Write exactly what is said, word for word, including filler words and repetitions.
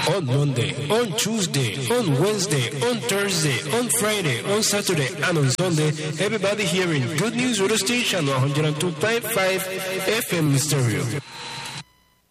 On Monday, on Tuesday, on Wednesday, on Thursday, on Friday, on Saturday, and on Sunday, everybody hearing Good News Radio Station one oh two point five F M stereo.